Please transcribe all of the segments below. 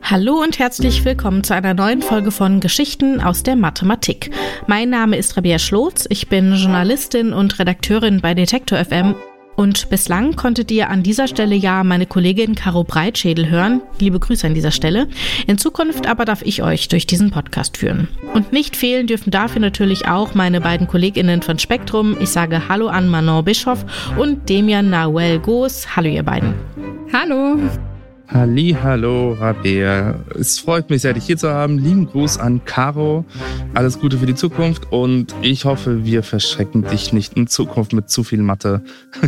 Hallo und herzlich willkommen zu einer neuen Folge von Geschichten aus der Mathematik. Mein Name ist Rabea Schlotz, ich bin Journalistin und Redakteurin bei Detektor FM und bislang konntet ihr an dieser Stelle ja meine Kollegin Caro Breitschädel hören. Liebe Grüße an dieser Stelle. In Zukunft aber darf ich euch durch diesen Podcast führen. Und nicht fehlen dürfen dafür natürlich auch meine beiden KollegInnen von Spektrum. Ich sage Hallo an Manon Bischoff und Demian Nahuel Goos. Hallo ihr beiden. Hallo. Hallo, Rabea. Es freut mich sehr, dich hier zu haben. Lieben Gruß an Caro. Alles Gute für die Zukunft und ich hoffe, wir verschrecken dich nicht in Zukunft mit zu viel Mathe.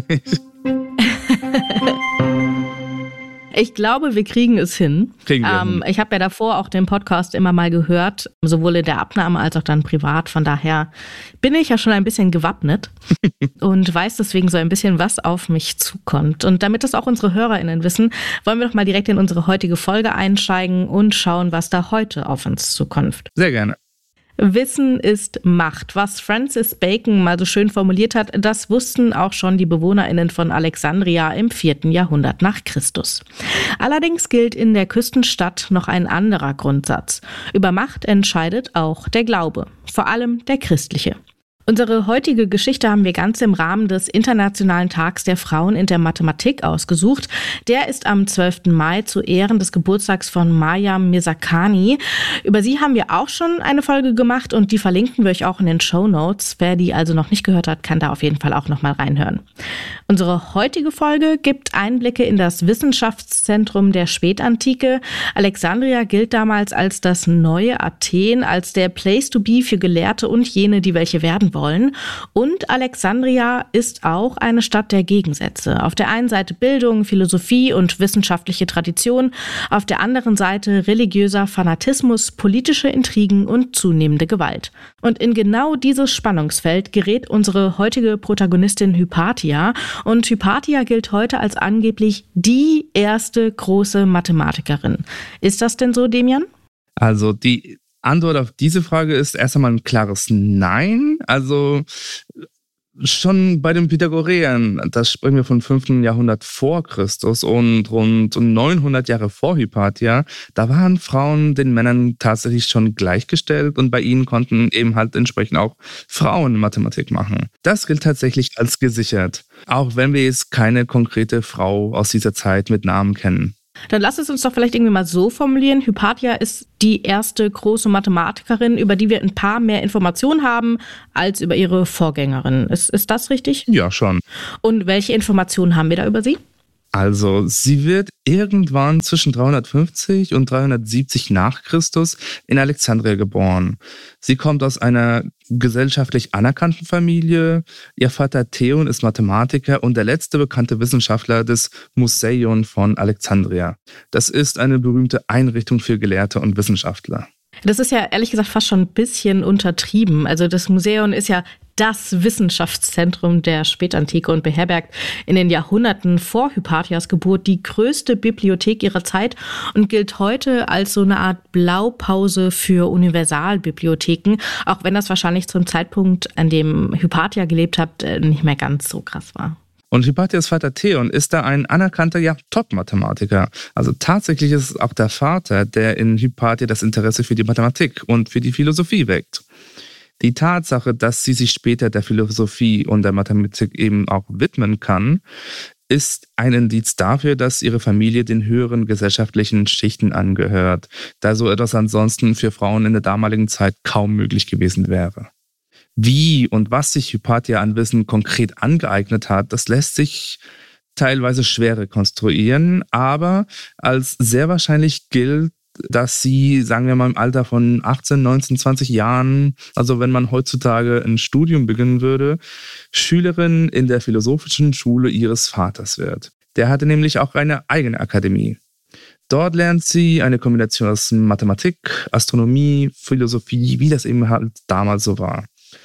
Ich glaube, wir kriegen es hin. Ich habe ja davor auch den Podcast immer mal gehört, sowohl in der Abnahme als auch dann privat. Von daher bin ich ja schon ein bisschen gewappnet und weiß deswegen so ein bisschen, was auf mich zukommt. Und damit das auch unsere HörerInnen wissen, wollen wir doch mal direkt in unsere heutige Folge einsteigen und schauen, was da heute auf uns zukommt. Sehr gerne. Wissen ist Macht. Was Francis Bacon mal so schön formuliert hat, das wussten auch schon die BewohnerInnen von Alexandria im 4. Jahrhundert nach Christus. Allerdings gilt in der Küstenstadt noch ein anderer Grundsatz. Über Macht entscheidet auch der Glaube, vor allem der christliche. Unsere heutige Geschichte haben wir ganz im Rahmen des Internationalen Tags der Frauen in der Mathematik ausgesucht. Der ist am 12. Mai zu Ehren des Geburtstags von Mariam Mirzakhani. Über sie haben wir auch schon eine Folge gemacht und die verlinken wir euch auch in den Shownotes. Wer die also noch nicht gehört hat, kann da auf jeden Fall auch noch mal reinhören. Unsere heutige Folge gibt Einblicke in das Wissenschaftszentrum der Spätantike. Alexandria gilt damals als das neue Athen, als der Place to be für Gelehrte und jene, die welche werden wollen. Und Alexandria ist auch eine Stadt der Gegensätze. Auf der einen Seite Bildung, Philosophie und wissenschaftliche Tradition, auf der anderen Seite religiöser Fanatismus, politische Intrigen und zunehmende Gewalt. Und in genau dieses Spannungsfeld gerät unsere heutige Protagonistin Hypatia. Und Hypatia gilt heute als angeblich die erste große Mathematikerin. Ist das denn so, Demian? Also die Antwort auf diese Frage ist erst einmal ein klares Nein. Also schon bei den Pythagoreern, das sprechen wir vom 5. Jahrhundert vor Christus und rund 900 Jahre vor Hypatia, da waren Frauen den Männern tatsächlich schon gleichgestellt und bei ihnen konnten eben halt entsprechend auch Frauen Mathematik machen. Das gilt tatsächlich als gesichert, auch wenn wir jetzt keine konkrete Frau aus dieser Zeit mit Namen kennen. Dann lass es uns doch vielleicht irgendwie mal so formulieren. Hypatia ist die erste große Mathematikerin, über die wir ein paar mehr Informationen haben als über ihre Vorgängerin. Ist das richtig? Ja, schon. Und welche Informationen haben wir da über sie? Also, sie wird irgendwann zwischen 350 und 370 nach Christus in Alexandria geboren. Sie kommt aus einer gesellschaftlich anerkannten Familie. Ihr Vater Theon ist Mathematiker und der letzte bekannte Wissenschaftler des Museion von Alexandria. Das ist eine berühmte Einrichtung für Gelehrte und Wissenschaftler. Das ist ja ehrlich gesagt fast schon ein bisschen untertrieben. Also das Museion ist ja das Wissenschaftszentrum der Spätantike und beherbergt in den Jahrhunderten vor Hypatias Geburt die größte Bibliothek ihrer Zeit und gilt heute als so eine Art Blaupause für Universalbibliotheken, auch wenn das wahrscheinlich zum Zeitpunkt, an dem Hypatia gelebt hat, nicht mehr ganz so krass war. Und Hypatias Vater Theon ist da ein anerkannter, Top-Mathematiker. Also tatsächlich ist es auch der Vater, der in Hypatia das Interesse für die Mathematik und für die Philosophie weckt. Die Tatsache, dass sie sich später der Philosophie und der Mathematik eben auch widmen kann, ist ein Indiz dafür, dass ihre Familie den höheren gesellschaftlichen Schichten angehört, da so etwas ansonsten für Frauen in der damaligen Zeit kaum möglich gewesen wäre. Wie und was sich Hypatia an Wissen konkret angeeignet hat, das lässt sich teilweise schwer rekonstruieren, aber als sehr wahrscheinlich gilt, dass sie, sagen wir mal, im Alter von 18, 19, 20 Jahren, also wenn man heutzutage ein Studium beginnen würde, Schülerin in der philosophischen Schule ihres Vaters wird. Der hatte nämlich auch eine eigene Akademie. Dort lernt sie eine Kombination aus Mathematik, Astronomie, Philosophie, wie das eben halt damals so war.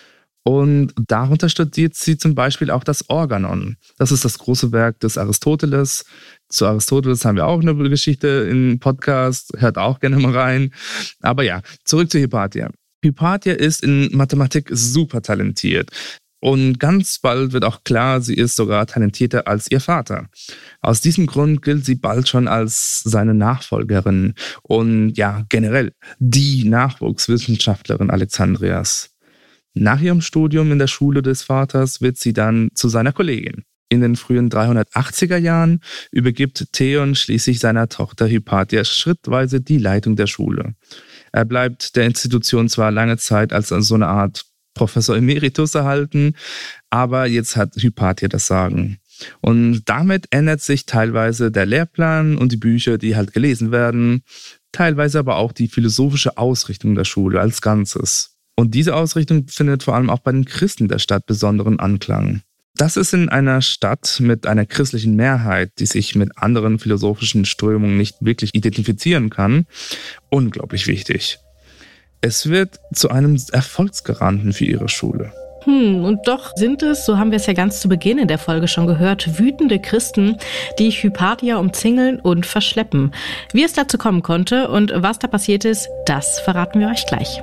Und darunter studiert sie zum Beispiel auch das Organon. Das ist das große Werk des Aristoteles. Zu Aristoteles haben wir auch eine Geschichte im Podcast. Hört auch gerne mal rein. Aber ja, zurück zu Hypatia. Hypatia ist in Mathematik super talentiert. Und ganz bald wird auch klar, sie ist sogar talentierter als ihr Vater. Aus diesem Grund gilt sie bald schon als seine Nachfolgerin und ja, generell die Nachwuchswissenschaftlerin Alexandrias. Nach ihrem Studium in der Schule des Vaters wird sie dann zu seiner Kollegin. In den frühen 380er Jahren übergibt Theon schließlich seiner Tochter Hypatia schrittweise die Leitung der Schule. Er bleibt der Institution zwar lange Zeit als so eine Art Professor Emeritus erhalten, aber jetzt hat Hypatia das Sagen. Und damit ändert sich teilweise der Lehrplan und die Bücher, die halt gelesen werden, teilweise aber auch die philosophische Ausrichtung der Schule als Ganzes. Und diese Ausrichtung findet vor allem auch bei den Christen der Stadt besonderen Anklang. Das ist in einer Stadt mit einer christlichen Mehrheit, die sich mit anderen philosophischen Strömungen nicht wirklich identifizieren kann, unglaublich wichtig. Es wird zu einem Erfolgsgaranten für ihre Schule. Und doch sind es, so haben wir es ja ganz zu Beginn in der Folge schon gehört, wütende Christen, die Hypatia umzingeln und verschleppen. Wie es dazu kommen konnte und was da passiert ist, das verraten wir euch gleich.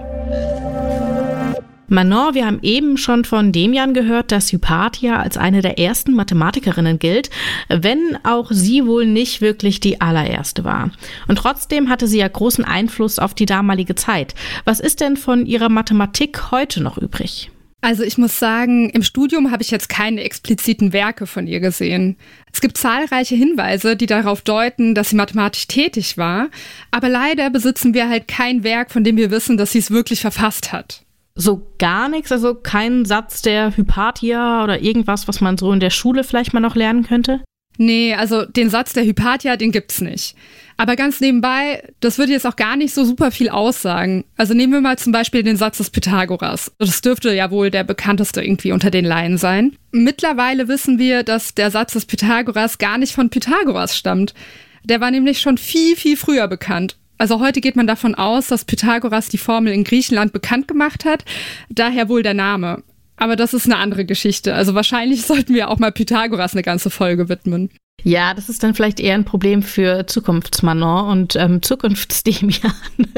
Manon, wir haben eben schon von Demian gehört, dass Hypatia als eine der ersten Mathematikerinnen gilt, wenn auch sie wohl nicht wirklich die allererste war. Und trotzdem hatte sie ja großen Einfluss auf die damalige Zeit. Was ist denn von ihrer Mathematik heute noch übrig? Also ich muss sagen, im Studium habe ich jetzt keine expliziten Werke von ihr gesehen. Es gibt zahlreiche Hinweise, die darauf deuten, dass sie mathematisch tätig war, aber leider besitzen wir halt kein Werk, von dem wir wissen, dass sie es wirklich verfasst hat. So gar nichts, also kein Satz der Hypatia oder irgendwas, was man so in der Schule vielleicht mal noch lernen könnte? Nee, also den Satz der Hypatia, den gibt's nicht. Aber ganz nebenbei, das würde jetzt auch gar nicht so super viel aussagen. Also nehmen wir mal zum Beispiel den Satz des Pythagoras. Das dürfte ja wohl der bekannteste irgendwie unter den Laien sein. Mittlerweile wissen wir, dass der Satz des Pythagoras gar nicht von Pythagoras stammt. Der war nämlich schon viel, viel früher bekannt. Also heute geht man davon aus, dass Pythagoras die Formel in Griechenland bekannt gemacht hat, daher wohl der Name. Aber das ist eine andere Geschichte. Also wahrscheinlich sollten wir auch mal Pythagoras eine ganze Folge widmen. Ja, das ist dann vielleicht eher ein Problem für Zukunftsmanon und Zukunftsdemian.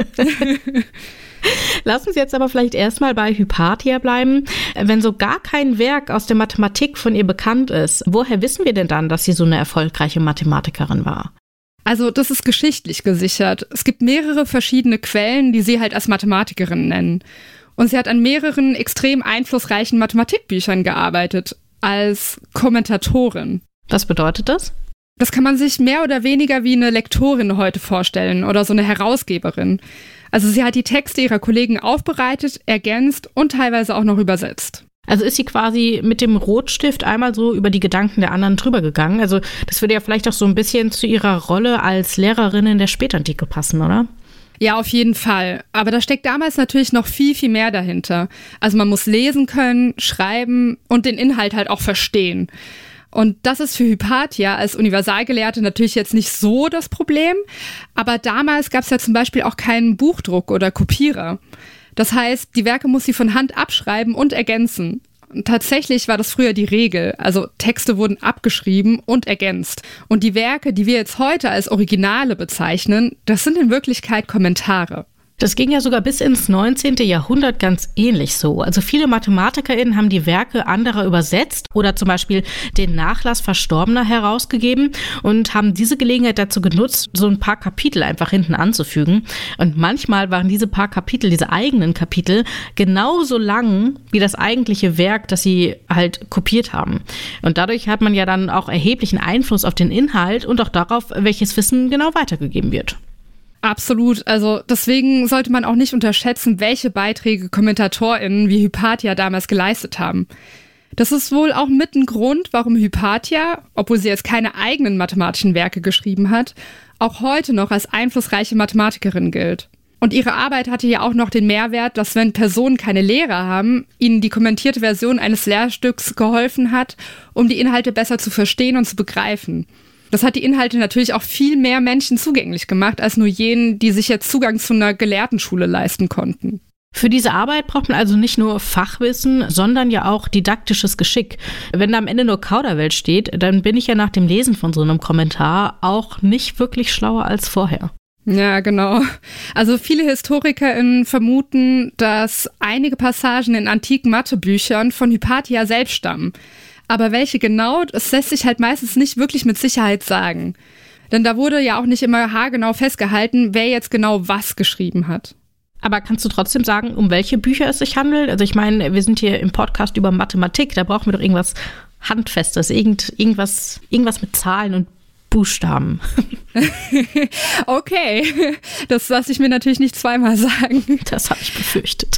Lass uns jetzt aber vielleicht erstmal bei Hypatia bleiben. Wenn so gar kein Werk aus der Mathematik von ihr bekannt ist, woher wissen wir denn dann, dass sie so eine erfolgreiche Mathematikerin war? Also das ist geschichtlich gesichert. Es gibt mehrere verschiedene Quellen, die sie halt als Mathematikerin nennen. Und sie hat an mehreren extrem einflussreichen Mathematikbüchern gearbeitet, als Kommentatorin. Was bedeutet das? Das kann man sich mehr oder weniger wie eine Lektorin heute vorstellen oder so eine Herausgeberin. Also sie hat die Texte ihrer Kollegen aufbereitet, ergänzt und teilweise auch noch übersetzt. Also ist sie quasi mit dem Rotstift einmal so über die Gedanken der anderen drüber gegangen. Also das würde ja vielleicht auch so ein bisschen zu ihrer Rolle als Lehrerin in der Spätantike passen, oder? Ja, auf jeden Fall. Aber da steckt damals natürlich noch viel, viel mehr dahinter. Also man muss lesen können, schreiben und den Inhalt halt auch verstehen. Und das ist für Hypatia als Universalgelehrte natürlich jetzt nicht so das Problem. Aber damals gab es ja zum Beispiel auch keinen Buchdruck oder Kopierer. Das heißt, die Werke muss sie von Hand abschreiben und ergänzen. Und tatsächlich war das früher die Regel. Also Texte wurden abgeschrieben und ergänzt. Und die Werke, die wir jetzt heute als Originale bezeichnen, das sind in Wirklichkeit Kommentare. Das ging ja sogar bis ins 19. Jahrhundert ganz ähnlich so. Also viele MathematikerInnen haben die Werke anderer übersetzt oder zum Beispiel den Nachlass Verstorbener herausgegeben und haben diese Gelegenheit dazu genutzt, so ein paar Kapitel einfach hinten anzufügen. Und manchmal waren diese paar Kapitel, diese eigenen Kapitel, genauso lang wie das eigentliche Werk, das sie halt kopiert haben. Und dadurch hat man ja dann auch erheblichen Einfluss auf den Inhalt und auch darauf, welches Wissen genau weitergegeben wird. Absolut. Also deswegen sollte man auch nicht unterschätzen, welche Beiträge KommentatorInnen wie Hypatia damals geleistet haben. Das ist wohl auch mit ein Grund, warum Hypatia, obwohl sie jetzt keine eigenen mathematischen Werke geschrieben hat, auch heute noch als einflussreiche Mathematikerin gilt. Und ihre Arbeit hatte ja auch noch den Mehrwert, dass wenn Personen keine Lehrer haben, ihnen die kommentierte Version eines Lehrstücks geholfen hat, um die Inhalte besser zu verstehen und zu begreifen. Das hat die Inhalte natürlich auch viel mehr Menschen zugänglich gemacht, als nur jenen, die sich jetzt Zugang zu einer Gelehrtenschule leisten konnten. Für diese Arbeit braucht man also nicht nur Fachwissen, sondern ja auch didaktisches Geschick. Wenn da am Ende nur Kauderwelsch steht, dann bin ich ja nach dem Lesen von so einem Kommentar auch nicht wirklich schlauer als vorher. Ja, genau. Also viele HistorikerInnen vermuten, dass einige Passagen in antiken Mathebüchern von Hypatia selbst stammen. Aber welche genau, das lässt sich halt meistens nicht wirklich mit Sicherheit sagen. Denn da wurde ja auch nicht immer haargenau festgehalten, wer jetzt genau was geschrieben hat. Aber kannst du trotzdem sagen, um welche Bücher es sich handelt? Also ich meine, wir sind hier im Podcast über Mathematik, da brauchen wir doch irgendwas Handfestes, irgendwas mit Zahlen und Buchstaben. Okay, das lasse ich mir natürlich nicht zweimal sagen. Das habe ich befürchtet.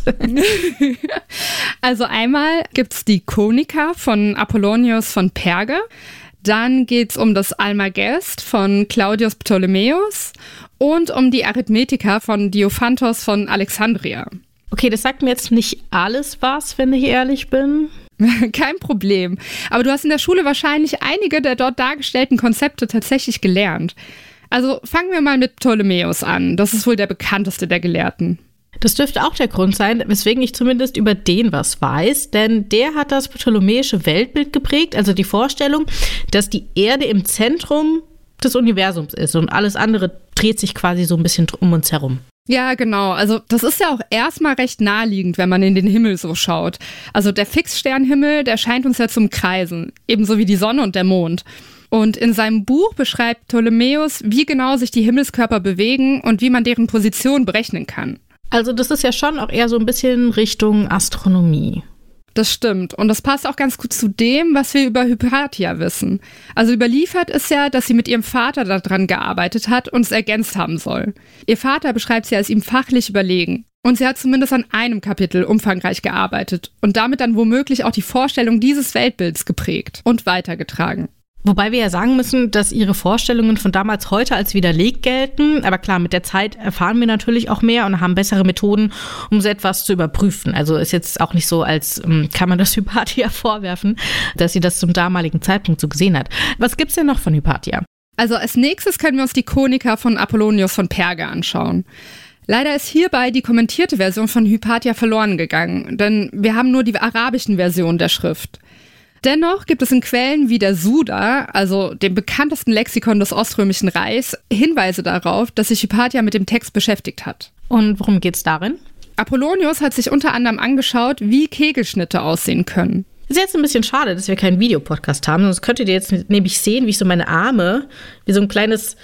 Also einmal gibt's die Konika von Apollonius von Perge. Dann geht's um das Almagest von Claudius Ptolemäus und um die Arithmetika von Diophantos von Alexandria. Okay, das sagt mir jetzt nicht alles was, wenn ich ehrlich bin. Kein Problem. Aber du hast in der Schule wahrscheinlich einige der dort dargestellten Konzepte tatsächlich gelernt. Also fangen wir mal mit Ptolemäus an. Das ist wohl der bekannteste der Gelehrten. Das dürfte auch der Grund sein, weswegen ich zumindest über den was weiß, denn der hat das ptolemäische Weltbild geprägt, also die Vorstellung, dass die Erde im Zentrum des Universums ist und alles andere dreht sich quasi so ein bisschen um uns herum. Ja, genau. Also das ist ja auch erstmal recht naheliegend, wenn man in den Himmel so schaut. Also der Fixsternhimmel, der scheint uns ja zum Kreisen, ebenso wie die Sonne und der Mond. Und in seinem Buch beschreibt Ptolemäus, wie genau sich die Himmelskörper bewegen und wie man deren Position berechnen kann. Also das ist ja schon auch eher so ein bisschen Richtung Astronomie. Das stimmt. Und das passt auch ganz gut zu dem, was wir über Hypatia wissen. Also überliefert ist ja, dass sie mit ihrem Vater daran gearbeitet hat und es ergänzt haben soll. Ihr Vater beschreibt sie als ihm fachlich überlegen. Und sie hat zumindest an einem Kapitel umfangreich gearbeitet und damit dann womöglich auch die Vorstellung dieses Weltbilds geprägt und weitergetragen. Wobei wir ja sagen müssen, dass ihre Vorstellungen von damals heute als widerlegt gelten. Aber klar, mit der Zeit erfahren wir natürlich auch mehr und haben bessere Methoden, um so etwas zu überprüfen. Also ist jetzt auch nicht so, als kann man das Hypatia vorwerfen, dass sie das zum damaligen Zeitpunkt so gesehen hat. Was gibt's denn noch von Hypatia? Also als nächstes können wir uns die Konika von Apollonius von Perge anschauen. Leider ist hierbei die kommentierte Version von Hypatia verloren gegangen, denn wir haben nur die arabischen Versionen der Schrift. Dennoch gibt es in Quellen wie der Suda, also dem bekanntesten Lexikon des Oströmischen Reichs, Hinweise darauf, dass sich Hypatia mit dem Text beschäftigt hat. Und worum geht's darin? Apollonius hat sich unter anderem angeschaut, wie Kegelschnitte aussehen können. Ist jetzt ein bisschen schade, dass wir keinen Videopodcast haben, sonst könntet ihr jetzt nämlich sehen, wie ich so meine Arme, wie so ein kleines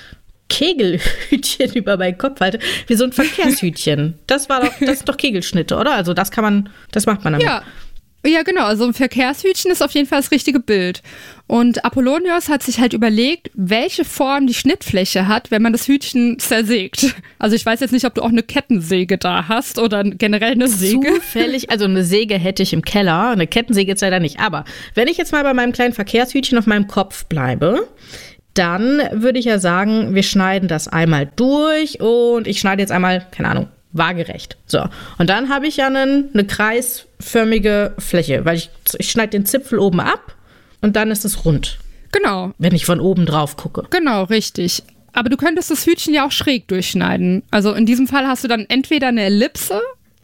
Kegelhütchen über meinen Kopf halte, wie so ein Verkehrshütchen. Das ist doch Kegelschnitte, oder? Also das macht man damit. Ja, genau. Also ein Verkehrshütchen ist auf jeden Fall das richtige Bild. Und Apollonius hat sich halt überlegt, welche Form die Schnittfläche hat, wenn man das Hütchen zersägt. Also ich weiß jetzt nicht, ob du auch eine Kettensäge da hast oder generell eine Säge. Zufällig, also eine Säge hätte ich im Keller, eine Kettensäge jetzt leider nicht. Aber wenn ich jetzt mal bei meinem kleinen Verkehrshütchen auf meinem Kopf bleibe, dann würde ich ja sagen, wir schneiden das einmal durch und ich schneide jetzt einmal, keine Ahnung, waagerecht. So, und dann habe ich ja eine kreisförmige Fläche, weil ich schneide den Zipfel oben ab und dann ist es rund. Genau. Wenn ich von oben drauf gucke. Genau, richtig. Aber du könntest das Hütchen ja auch schräg durchschneiden. Also in diesem Fall hast du dann entweder eine Ellipse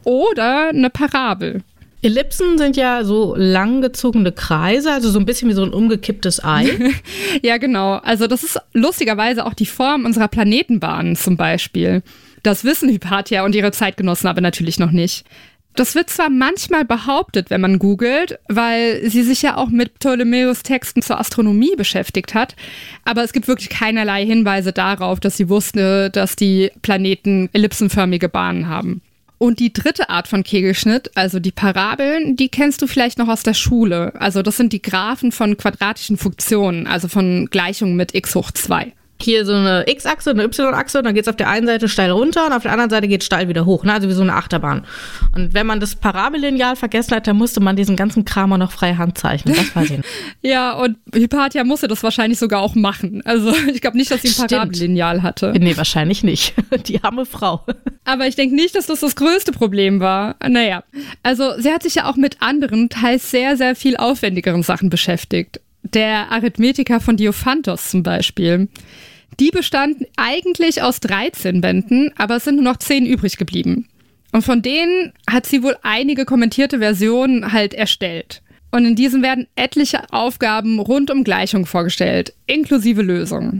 oder eine Parabel. Ellipsen sind ja so langgezogene Kreise, also so ein bisschen wie so ein umgekipptes Ei. Ja, genau. Also das ist lustigerweise auch die Form unserer Planetenbahnen zum Beispiel. Das wissen Hypatia und ihre Zeitgenossen aber natürlich noch nicht. Das wird zwar manchmal behauptet, wenn man googelt, weil sie sich ja auch mit Ptolemäus Texten zur Astronomie beschäftigt hat, aber es gibt wirklich keinerlei Hinweise darauf, dass sie wusste, dass die Planeten ellipsenförmige Bahnen haben. Und die dritte Art von Kegelschnitt, also die Parabeln, die kennst du vielleicht noch aus der Schule. Also das sind die Graphen von quadratischen Funktionen, also von Gleichungen mit x hoch 2. Hier so eine X-Achse, eine Y-Achse und dann geht es auf der einen Seite steil runter und auf der anderen Seite geht es steil wieder hoch, ne? Also wie so eine Achterbahn. Und wenn man das Parabellineal vergessen hat, dann musste man diesen ganzen Kram auch noch freie Hand zeichnen, das weiß ich nicht. Ja, und Hypatia musste das wahrscheinlich sogar auch machen. Also ich glaube nicht, dass sie ein Parabellineal hatte. Nee, wahrscheinlich nicht. Die arme Frau. Aber ich denke nicht, dass das größte Problem war. Naja, also sie hat sich ja auch mit anderen, teils sehr, sehr viel aufwendigeren Sachen beschäftigt. Der Arithmetika von Diophantos zum Beispiel. Die bestanden eigentlich aus 13 Bänden, aber es sind nur noch 10 übrig geblieben. Und von denen hat sie wohl einige kommentierte Versionen halt erstellt. Und in diesen werden etliche Aufgaben rund um Gleichungen vorgestellt, inklusive Lösungen.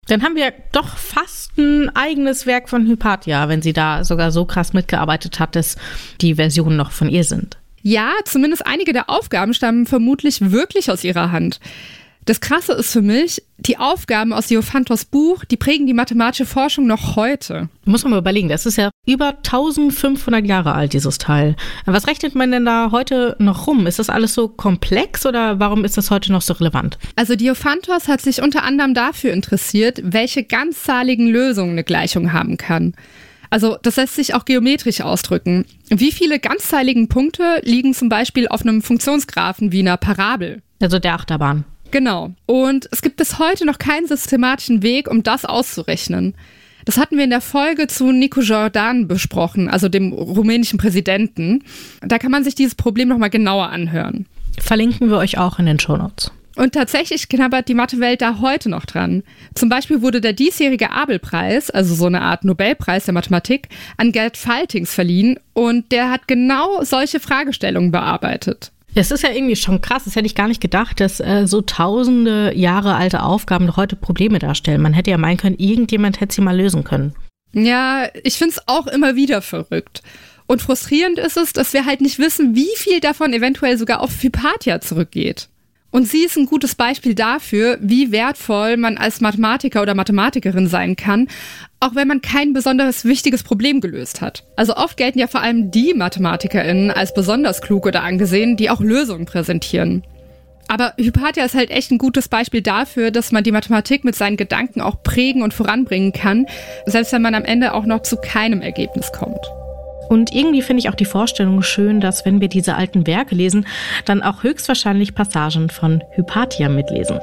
Dann haben wir doch fast ein eigenes Werk von Hypatia, wenn sie da sogar so krass mitgearbeitet hat, dass die Versionen noch von ihr sind. Ja, zumindest einige der Aufgaben stammen vermutlich wirklich aus ihrer Hand. Das Krasse ist für mich, die Aufgaben aus Diophantos Buch, die prägen die mathematische Forschung noch heute. Muss man mal überlegen, das ist ja über 1500 Jahre alt, dieses Teil. Was rechnet man denn da heute noch rum? Ist das alles so komplex oder warum ist das heute noch so relevant? Also Diophantos hat sich unter anderem dafür interessiert, welche ganzzahligen Lösungen eine Gleichung haben kann. Also das lässt sich auch geometrisch ausdrücken. Wie viele ganzzahligen Punkte liegen zum Beispiel auf einem Funktionsgraphen wie einer Parabel? Also der Achterbahn. Genau. Und es gibt bis heute noch keinen systematischen Weg, um das auszurechnen. Das hatten wir in der Folge zu Nicu Jordan besprochen, also dem rumänischen Präsidenten. Da kann man sich dieses Problem nochmal genauer anhören. Verlinken wir euch auch in den Shownotes. Und tatsächlich knabbert die Mathewelt da heute noch dran. Zum Beispiel wurde der diesjährige Abel-Preis, also so eine Art Nobelpreis der Mathematik, an Gerd Faltings verliehen. Und der hat genau solche Fragestellungen bearbeitet. Das ist ja irgendwie schon krass, das hätte ich gar nicht gedacht, dass so tausende Jahre alte Aufgaben noch heute Probleme darstellen. Man hätte ja meinen können, irgendjemand hätte sie mal lösen können. Ja, ich finde es auch immer wieder verrückt. Und frustrierend ist es, dass wir halt nicht wissen, wie viel davon eventuell sogar auf Hypatia zurückgeht. Und sie ist ein gutes Beispiel dafür, wie wertvoll man als Mathematiker oder Mathematikerin sein kann, auch wenn man kein besonders wichtiges Problem gelöst hat. Also oft gelten ja vor allem die MathematikerInnen als besonders klug oder angesehen, die auch Lösungen präsentieren. Aber Hypatia ist halt echt ein gutes Beispiel dafür, dass man die Mathematik mit seinen Gedanken auch prägen und voranbringen kann, selbst wenn man am Ende auch noch zu keinem Ergebnis kommt. Und irgendwie finde ich auch die Vorstellung schön, dass wenn wir diese alten Werke lesen, dann auch höchstwahrscheinlich Passagen von Hypatia mitlesen.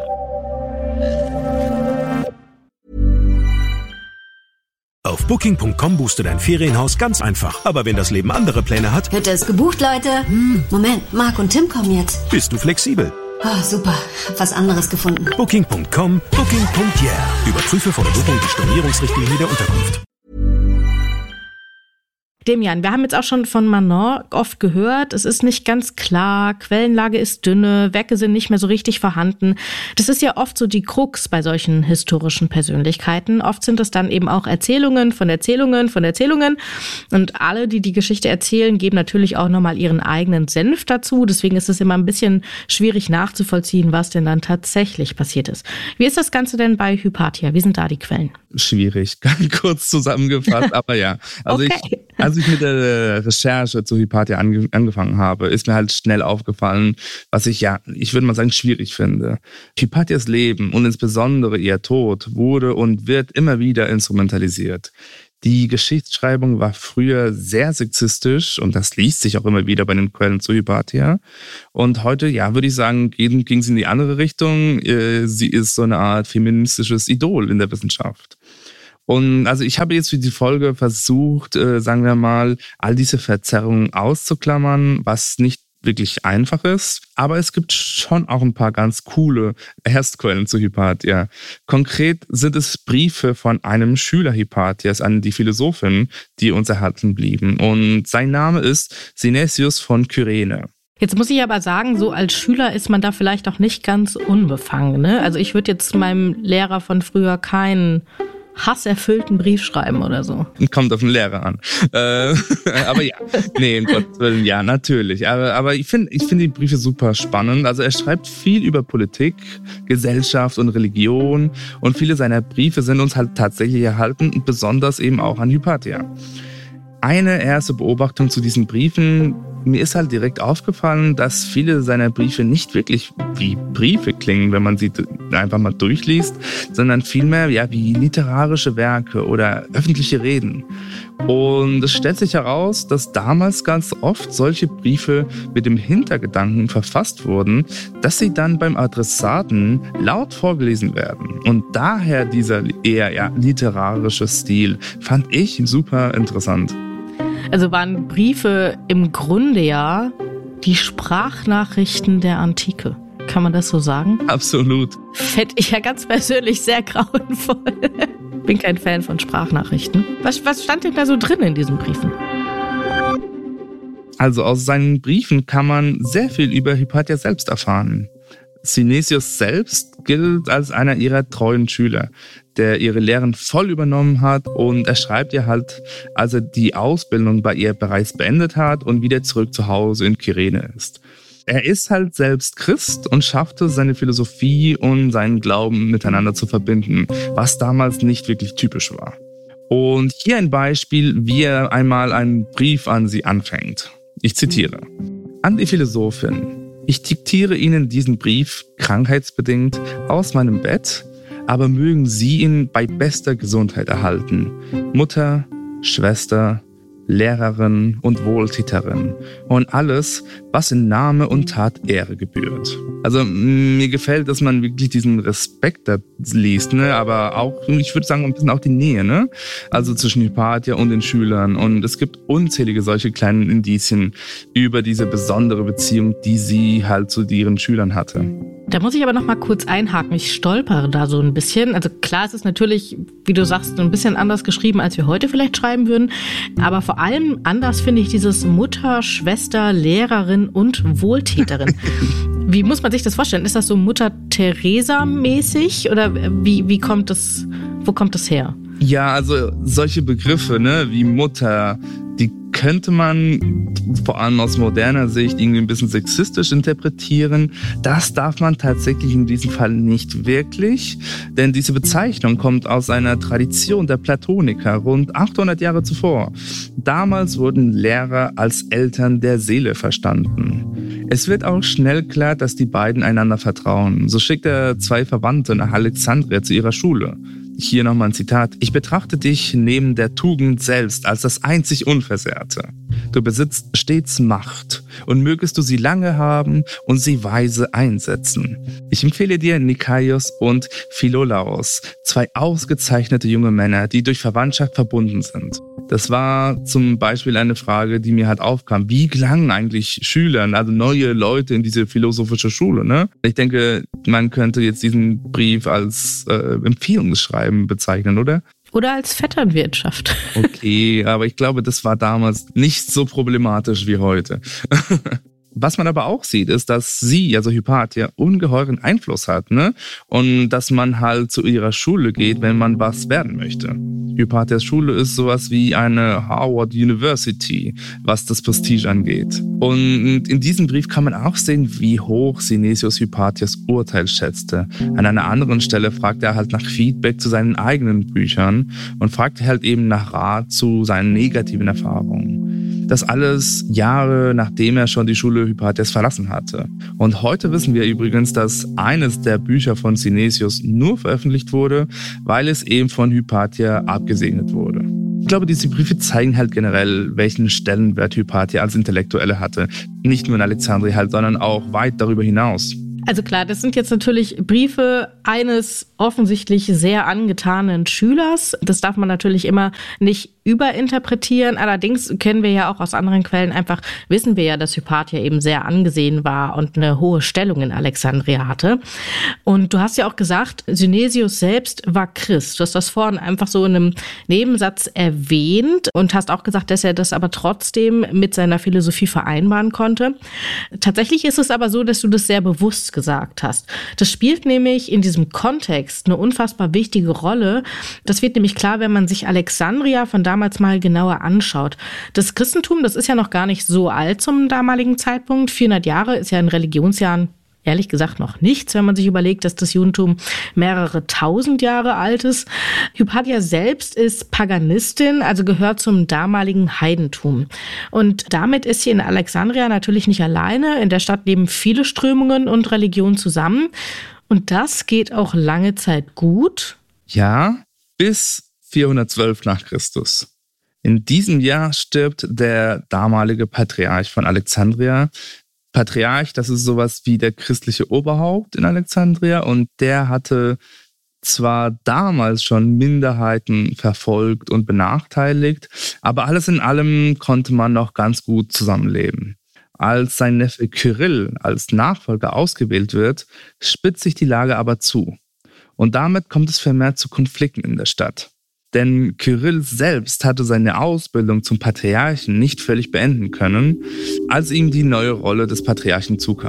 Auf Booking.com buchst du dein Ferienhaus ganz einfach. Aber wenn das Leben andere Pläne hat... Hütte ist gebucht, Leute. Moment, Marc und Tim kommen jetzt. Bist du flexibel? Oh, super. Hab was anderes gefunden. Booking.com, Booking.yeah. Überprüfe vor der Buchung die Stornierungsrichtlinie der Unterkunft. Demian, wir haben jetzt auch schon von Manon oft gehört, es ist nicht ganz klar, Quellenlage ist dünne, Werke sind nicht mehr so richtig vorhanden. Das ist ja oft so die Krux bei solchen historischen Persönlichkeiten. Oft sind es dann eben auch Erzählungen von Erzählungen von Erzählungen. Und alle, die die Geschichte erzählen, geben natürlich auch nochmal ihren eigenen Senf dazu. Deswegen ist es immer ein bisschen schwierig nachzuvollziehen, was denn dann tatsächlich passiert ist. Wie ist das Ganze denn bei Hypatia? Wie sind da die Quellen? Schwierig, ganz kurz zusammengefasst, aber ja. Also okay. Als ich mit der Recherche zu Hypatia angefangen habe, ist mir halt schnell aufgefallen, was ich würde mal sagen, schwierig finde. Hypatias Leben und insbesondere ihr Tod wurde und wird immer wieder instrumentalisiert. Die Geschichtsschreibung war früher sehr sexistisch und das liest sich auch immer wieder bei den Quellen zu Hypatia. Und heute, würde ich sagen, ging sie in die andere Richtung. Sie ist so eine Art feministisches Idol in der Wissenschaft. Und also ich habe jetzt für die Folge versucht, sagen wir mal, all diese Verzerrungen auszuklammern, was nicht wirklich einfach ist. Aber es gibt schon auch ein paar ganz coole Erstquellen zu Hypatia. Konkret sind es Briefe von einem Schüler Hypatias an die Philosophin, die uns erhalten blieben. Und sein Name ist Synesius von Kyrene. Jetzt muss ich aber sagen, so als Schüler ist man da vielleicht auch nicht ganz unbefangen, ne? Also ich würde jetzt meinem Lehrer von früher keinen hasserfüllten Brief schreiben oder so. Kommt auf den Lehrer an. Aber ja, nee, um Gottes Willen, ja, natürlich. Aber ich finde die Briefe super spannend. Also er schreibt viel über Politik, Gesellschaft und Religion und viele seiner Briefe sind uns halt tatsächlich erhalten und besonders eben auch an Hypatia. Eine erste Beobachtung zu diesen Briefen, mir ist halt direkt aufgefallen, dass viele seiner Briefe nicht wirklich wie Briefe klingen, wenn man sie einfach mal durchliest, sondern vielmehr wie literarische Werke oder öffentliche Reden. Und es stellt sich heraus, dass damals ganz oft solche Briefe mit dem Hintergedanken verfasst wurden, dass sie dann beim Adressaten laut vorgelesen werden. Und daher dieser eher literarische Stil fand ich super interessant. Also waren Briefe im Grunde die Sprachnachrichten der Antike. Kann man das so sagen? Absolut. Fände ich ja ganz persönlich sehr grauenvoll. Bin kein Fan von Sprachnachrichten. Was stand denn da so drin in diesen Briefen? Also aus seinen Briefen kann man sehr viel über Hypatia selbst erfahren. Synesius selbst gilt als einer ihrer treuen Schüler, der ihre Lehren voll übernommen hat, und er schreibt ihr halt, als er die Ausbildung bei ihr bereits beendet hat und wieder zurück zu Hause in Kyrene ist. Er ist halt selbst Christ und schaffte seine Philosophie und seinen Glauben miteinander zu verbinden, was damals nicht wirklich typisch war. Und hier ein Beispiel, wie er einmal einen Brief an sie anfängt. Ich zitiere: An die Philosophin. Ich diktiere Ihnen diesen Brief, krankheitsbedingt, aus meinem Bett, aber mögen Sie ihn bei bester Gesundheit erhalten. Mutter, Schwester, Lehrerin und Wohltäterin und alles, was in Name und Tat Ehre gebührt. Also mir gefällt, dass man wirklich diesen Respekt da liest, ne? Aber auch, ich würde sagen, ein bisschen auch die Nähe, ne? Also zwischen Hypatia und den Schülern. Und es gibt unzählige solche kleinen Indizien über diese besondere Beziehung, die sie halt zu ihren Schülern hatte. Da muss ich aber noch mal kurz einhaken. Ich stolpere da so ein bisschen. Also klar, es ist natürlich, wie du sagst, ein bisschen anders geschrieben, als wir heute vielleicht schreiben würden. Aber vor allem anders finde ich dieses Mutter, Schwester, Lehrerin und Wohltäterin. Wie muss man sich das vorstellen? Ist das so Mutter Teresa-mäßig oder wie kommt das, wo kommt das her? Ja, also solche Begriffe, ne, wie Mutter, die könnte man vor allem aus moderner Sicht irgendwie ein bisschen sexistisch interpretieren. Das darf man tatsächlich in diesem Fall nicht wirklich, denn diese Bezeichnung kommt aus einer Tradition der Platoniker rund 800 Jahre zuvor. Damals wurden Lehrer als Eltern der Seele verstanden. Es wird auch schnell klar, dass die beiden einander vertrauen. So schickt er 2 Verwandte nach Alexandria zu ihrer Schule. Hier nochmal ein Zitat. Ich betrachte dich neben der Tugend selbst als das einzig Unversehrte. Du besitzt stets Macht und mögest du sie lange haben und sie weise einsetzen. Ich empfehle dir Nikaios und Philolaos, 2 ausgezeichnete junge Männer, die durch Verwandtschaft verbunden sind. Das war zum Beispiel eine Frage, die mir halt aufkam. Wie gelangen eigentlich Schülern, also neue Leute in diese philosophische Schule, ne? Ich denke, man könnte jetzt diesen Brief als Empfehlungsschreiben bezeichnen, oder? Oder als Vetternwirtschaft. Okay, aber ich glaube, das war damals nicht so problematisch wie heute. Was man aber auch sieht, ist, dass sie, also Hypatia, ungeheuren Einfluss hat, ne? Und dass man halt zu ihrer Schule geht, wenn man was werden möchte. Hypatias Schule ist sowas wie eine Harvard University, was das Prestige angeht. Und in diesem Brief kann man auch sehen, wie hoch Synesius Hypatias Urteil schätzte. An einer anderen Stelle fragt er halt nach Feedback zu seinen eigenen Büchern und fragt halt eben nach Rat zu seinen negativen Erfahrungen. Das alles Jahre, nachdem er schon die Schule Hypatias verlassen hatte. Und heute wissen wir übrigens, dass eines der Bücher von Synesius nur veröffentlicht wurde, weil es eben von Hypatia abgesegnet wurde. Ich glaube, diese Briefe zeigen halt generell, welchen Stellenwert Hypatia als Intellektuelle hatte. Nicht nur in Alexandria halt, sondern auch weit darüber hinaus. Also klar, das sind jetzt natürlich Briefe eines offensichtlich sehr angetanen Schülers. Das darf man natürlich immer nicht überinterpretieren. Allerdings kennen wir ja auch aus anderen Quellen wissen wir ja, dass Hypatia eben sehr angesehen war und eine hohe Stellung in Alexandria hatte. Und du hast ja auch gesagt, Synesius selbst war Christ. Du hast das vorhin einfach so in einem Nebensatz erwähnt und hast auch gesagt, dass er das aber trotzdem mit seiner Philosophie vereinbaren konnte. Tatsächlich ist es aber so, dass du das sehr bewusst gesagt hast. Das spielt nämlich in diesem Kontext eine unfassbar wichtige Rolle. Das wird nämlich klar, wenn man sich Alexandria von damals mal genauer anschaut. Das Christentum, das ist ja noch gar nicht so alt zum damaligen Zeitpunkt. 400 Jahre ist ja in Religionsjahren ehrlich gesagt noch nichts, wenn man sich überlegt, dass das Judentum mehrere tausend Jahre alt ist. Hypatia selbst ist Paganistin, also gehört zum damaligen Heidentum. Und damit ist sie in Alexandria natürlich nicht alleine. In der Stadt leben viele Strömungen und Religionen zusammen. Und das geht auch lange Zeit gut. Ja, bis 412 nach Christus. In diesem Jahr stirbt der damalige Patriarch von Alexandria. Patriarch, das ist sowas wie der christliche Oberhaupt in Alexandria, und der hatte zwar damals schon Minderheiten verfolgt und benachteiligt, aber alles in allem konnte man noch ganz gut zusammenleben. Als sein Neffe Kyrill als Nachfolger ausgewählt wird, spitzt sich die Lage aber zu. Und damit kommt es vermehrt zu Konflikten in der Stadt. Denn Kyrill selbst hatte seine Ausbildung zum Patriarchen nicht völlig beenden können, als ihm die neue Rolle des Patriarchen zukam.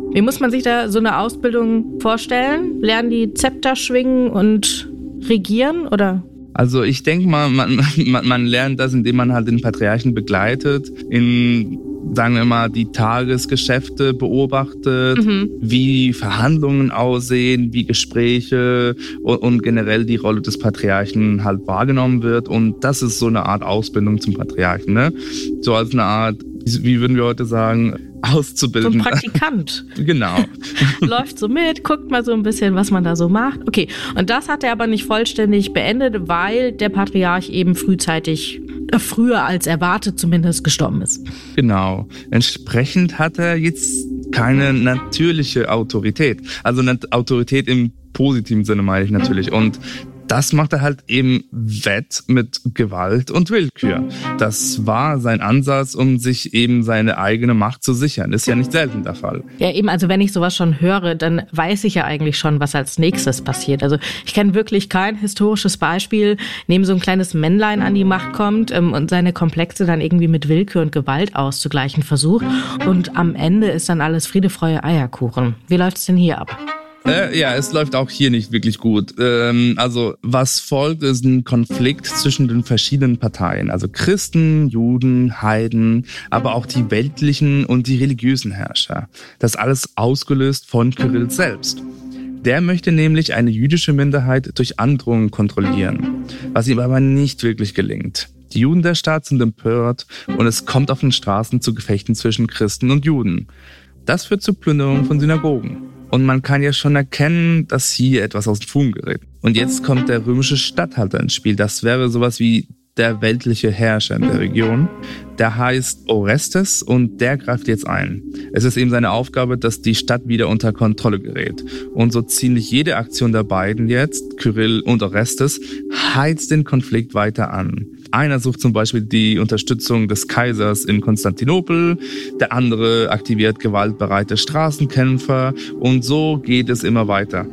Wie muss man sich da so eine Ausbildung vorstellen? Lernen die Zepter schwingen und regieren, oder? Also ich denke mal, man lernt das, indem man halt den Patriarchen begleitet, in, sagen wir mal, die Tagesgeschäfte beobachtet, wie Verhandlungen aussehen, wie Gespräche und generell die Rolle des Patriarchen halt wahrgenommen wird. Und das ist so eine Art Ausbildung zum Patriarchen, ne? So als eine Art, wie würden wir heute sagen, auszubilden. So ein Praktikant. Genau. Läuft so mit, guckt mal so ein bisschen, was man da so macht. Okay, und das hat er aber nicht vollständig beendet, weil der Patriarch eben frühzeitig, früher als erwartet zumindest, gestorben ist. Genau. Entsprechend hat er jetzt keine natürliche Autorität. Also eine Autorität im positiven Sinne meine ich natürlich. Und das macht er halt eben wett mit Gewalt und Willkür. Das war sein Ansatz, um sich eben seine eigene Macht zu sichern. Ist ja nicht selten der Fall. Ja, eben, also wenn ich sowas schon höre, dann weiß ich ja eigentlich schon, was als nächstes passiert. Also ich kenne wirklich kein historisches Beispiel, in dem so ein kleines Männlein an die Macht kommt und seine Komplexe dann irgendwie mit Willkür und Gewalt auszugleichen versucht. Und am Ende ist dann alles Friede, Freude, Eierkuchen. Wie läuft's denn hier ab? Ja, es läuft auch hier nicht wirklich gut. Also was folgt, ist ein Konflikt zwischen den verschiedenen Parteien. Also Christen, Juden, Heiden, aber auch die weltlichen und die religiösen Herrscher. Das alles ausgelöst von Kyrill selbst. Der möchte nämlich eine jüdische Minderheit durch Androhung kontrollieren, was ihm aber nicht wirklich gelingt. Die Juden der Stadt sind empört und es kommt auf den Straßen zu Gefechten zwischen Christen und Juden. Das führt zur Plünderung von Synagogen. Und man kann ja schon erkennen, dass hier etwas aus dem Fugen gerät. Und jetzt kommt der römische Statthalter ins Spiel. Das wäre sowas wie der weltliche Herrscher in der Region. Der heißt Orestes und der greift jetzt ein. Es ist eben seine Aufgabe, dass die Stadt wieder unter Kontrolle gerät. Und so ziemlich jede Aktion der beiden jetzt, Kyrill und Orestes, heizt den Konflikt weiter an. Einer sucht zum Beispiel die Unterstützung des Kaisers in Konstantinopel, der andere aktiviert gewaltbereite Straßenkämpfer und so geht es immer weiter.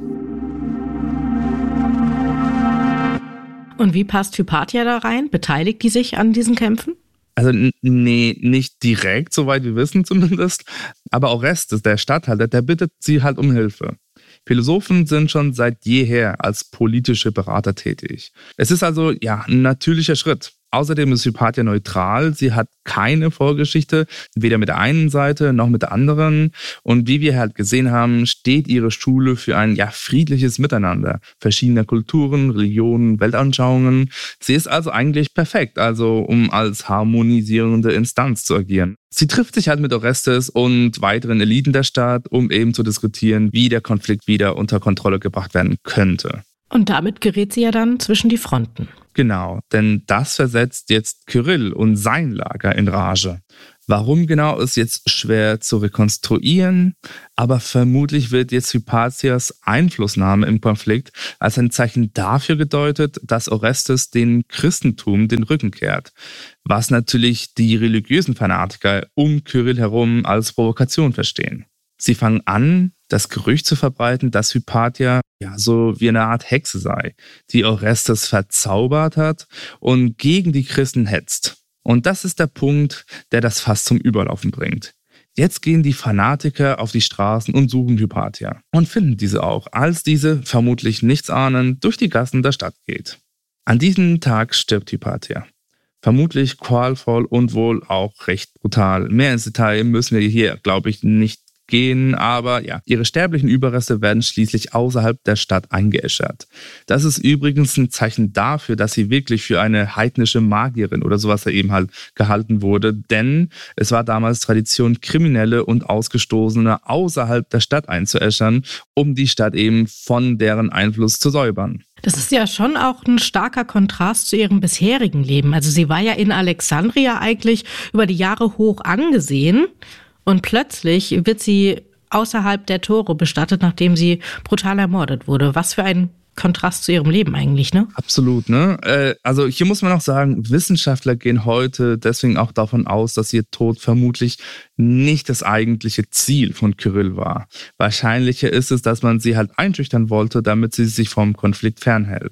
Und wie passt Hypatia da rein? Beteiligt die sich an diesen Kämpfen? Also nee, nicht direkt, soweit wir wissen zumindest. Aber Orestes, der Statthalter, der bittet sie halt um Hilfe. Philosophen sind schon seit jeher als politische Berater tätig. Es ist also ja ein natürlicher Schritt. Außerdem ist Hypatia neutral. Sie hat keine Vorgeschichte, weder mit der einen Seite noch mit der anderen. Und wie wir halt gesehen haben, steht ihre Schule für ein friedliches Miteinander verschiedener Kulturen, Religionen, Weltanschauungen. Sie ist also eigentlich perfekt, um als harmonisierende Instanz zu agieren. Sie trifft sich halt mit Orestes und weiteren Eliten der Stadt, um eben zu diskutieren, wie der Konflikt wieder unter Kontrolle gebracht werden könnte. Und damit gerät sie ja dann zwischen die Fronten. Genau, denn das versetzt jetzt Kyrill und sein Lager in Rage. Warum genau ist jetzt schwer zu rekonstruieren, aber vermutlich wird jetzt Hypatias Einflussnahme im Konflikt als ein Zeichen dafür gedeutet, dass Orestes dem Christentum den Rücken kehrt, was natürlich die religiösen Fanatiker um Kyrill herum als Provokation verstehen. Sie fangen an, das Gerücht zu verbreiten, dass Hypatia so wie eine Art Hexe sei, die Orestes verzaubert hat und gegen die Christen hetzt. Und das ist der Punkt, der das Fass zum Überlaufen bringt. Jetzt gehen die Fanatiker auf die Straßen und suchen Hypatia und finden diese auch, als diese, vermutlich nichts ahnend, durch die Gassen der Stadt geht. An diesem Tag stirbt Hypatia. Vermutlich qualvoll und wohl auch recht brutal. Mehr ins Detail müssen wir hier, glaube ich, nicht gehen, aber ihre sterblichen Überreste werden schließlich außerhalb der Stadt eingeäschert. Das ist übrigens ein Zeichen dafür, dass sie wirklich für eine heidnische Magierin oder sowas eben halt gehalten wurde, denn es war damals Tradition, Kriminelle und Ausgestoßene außerhalb der Stadt einzuäschern, um die Stadt eben von deren Einfluss zu säubern. Das ist ja schon auch ein starker Kontrast zu ihrem bisherigen Leben. Also sie war ja in Alexandria eigentlich über die Jahre hoch angesehen. Und plötzlich wird sie außerhalb der Tore bestattet, nachdem sie brutal ermordet wurde. Was für ein Kontrast zu ihrem Leben eigentlich, ne? Absolut, ne? Also hier muss man auch sagen, Wissenschaftler gehen heute deswegen auch davon aus, dass ihr Tod vermutlich nicht das eigentliche Ziel von Kyrill war. Wahrscheinlicher ist es, dass man sie halt einschüchtern wollte, damit sie sich vom Konflikt fernhält.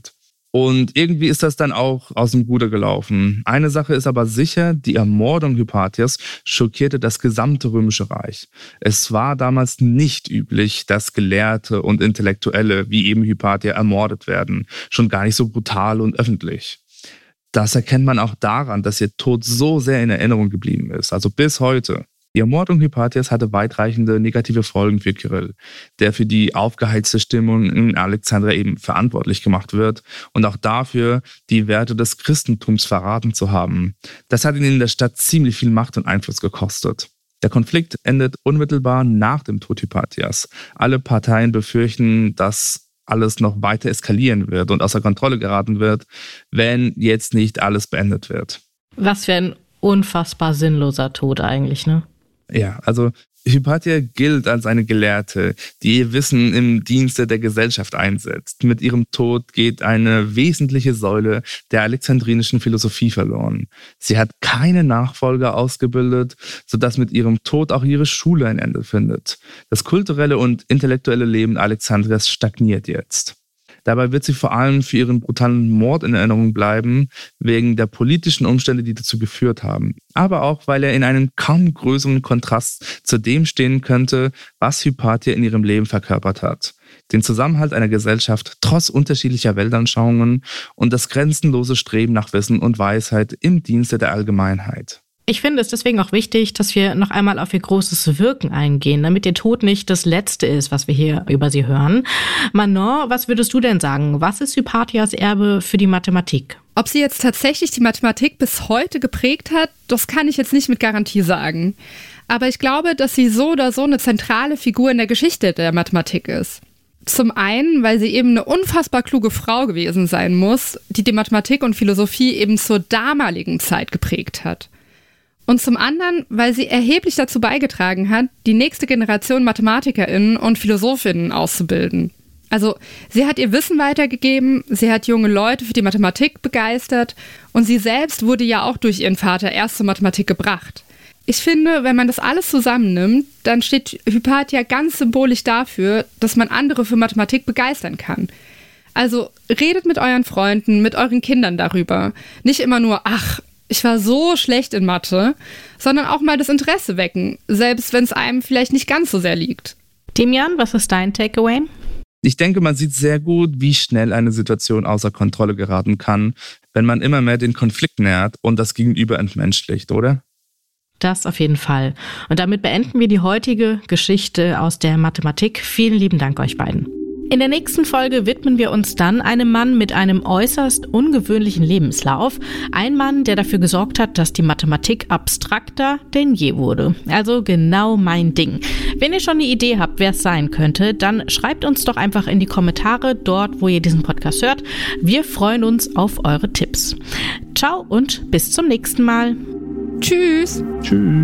Und irgendwie ist das dann auch aus dem Ruder gelaufen. Eine Sache ist aber sicher, die Ermordung Hypatias schockierte das gesamte Römische Reich. Es war damals nicht üblich, dass Gelehrte und Intellektuelle wie eben Hypatia ermordet werden. Schon gar nicht so brutal und öffentlich. Das erkennt man auch daran, dass ihr Tod so sehr in Erinnerung geblieben ist, also bis heute. Die Ermordung Hypatias hatte weitreichende negative Folgen für Kirill, der für die aufgeheizte Stimmung in Alexandria eben verantwortlich gemacht wird und auch dafür, die Werte des Christentums verraten zu haben. Das hat ihn in der Stadt ziemlich viel Macht und Einfluss gekostet. Der Konflikt endet unmittelbar nach dem Tod Hypatias. Alle Parteien befürchten, dass alles noch weiter eskalieren wird und außer Kontrolle geraten wird, wenn jetzt nicht alles beendet wird. Was für ein unfassbar sinnloser Tod eigentlich, ne? Ja, also Hypatia gilt als eine Gelehrte, die ihr Wissen im Dienste der Gesellschaft einsetzt. Mit ihrem Tod geht eine wesentliche Säule der alexandrinischen Philosophie verloren. Sie hat keine Nachfolger ausgebildet, sodass mit ihrem Tod auch ihre Schule ein Ende findet. Das kulturelle und intellektuelle Leben Alexandrias stagniert jetzt. Dabei wird sie vor allem für ihren brutalen Mord in Erinnerung bleiben, wegen der politischen Umstände, die dazu geführt haben. Aber auch, weil er in einem kaum größeren Kontrast zu dem stehen könnte, was Hypatia in ihrem Leben verkörpert hat. Den Zusammenhalt einer Gesellschaft trotz unterschiedlicher Weltanschauungen und das grenzenlose Streben nach Wissen und Weisheit im Dienste der Allgemeinheit. Ich finde es deswegen auch wichtig, dass wir noch einmal auf ihr großes Wirken eingehen, damit ihr Tod nicht das Letzte ist, was wir hier über sie hören. Manon, was würdest du denn sagen? Was ist Hypatias Erbe für die Mathematik? Ob sie jetzt tatsächlich die Mathematik bis heute geprägt hat, das kann ich jetzt nicht mit Garantie sagen. Aber ich glaube, dass sie so oder so eine zentrale Figur in der Geschichte der Mathematik ist. Zum einen, weil sie eben eine unfassbar kluge Frau gewesen sein muss, die die Mathematik und Philosophie eben zur damaligen Zeit geprägt hat. Und zum anderen, weil sie erheblich dazu beigetragen hat, die nächste Generation MathematikerInnen und PhilosophInnen auszubilden. Also sie hat ihr Wissen weitergegeben, sie hat junge Leute für die Mathematik begeistert und sie selbst wurde ja auch durch ihren Vater erst zur Mathematik gebracht. Ich finde, wenn man das alles zusammennimmt, dann steht Hypatia ganz symbolisch dafür, dass man andere für Mathematik begeistern kann. Also redet mit euren Freunden, mit euren Kindern darüber. Nicht immer nur, ach, ich war so schlecht in Mathe, sondern auch mal das Interesse wecken, selbst wenn es einem vielleicht nicht ganz so sehr liegt. Demian, was ist dein Takeaway? Ich denke, man sieht sehr gut, wie schnell eine Situation außer Kontrolle geraten kann, wenn man immer mehr den Konflikt nährt und das Gegenüber entmenschlicht, oder? Das auf jeden Fall. Und damit beenden wir die heutige Geschichte aus der Mathematik. Vielen lieben Dank euch beiden. In der nächsten Folge widmen wir uns dann einem Mann mit einem äußerst ungewöhnlichen Lebenslauf. Ein Mann, der dafür gesorgt hat, dass die Mathematik abstrakter denn je wurde. Also genau mein Ding. Wenn ihr schon eine Idee habt, wer es sein könnte, dann schreibt uns doch einfach in die Kommentare dort, wo ihr diesen Podcast hört. Wir freuen uns auf eure Tipps. Ciao und bis zum nächsten Mal. Tschüss. Tschüss.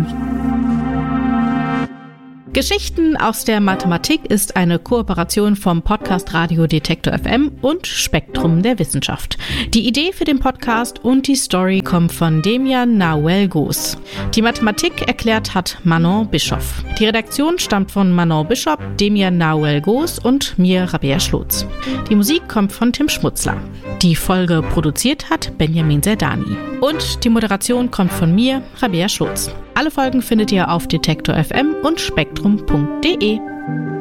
Geschichten aus der Mathematik ist eine Kooperation vom Podcast Radio Detektor FM und Spektrum der Wissenschaft. Die Idee für den Podcast und die Story kommt von Demian Nahuel Goos. Die Mathematik erklärt hat Manon Bischoff. Die Redaktion stammt von Manon Bischoff, Demian Nahuel Goos und mir, Rabea Schlotz. Die Musik kommt von Tim Schmutzler. Die Folge produziert hat Benjamin Serdani. Und die Moderation kommt von mir, Rabea Schlotz. Alle Folgen findet ihr auf Detektor FM und spektrum.de.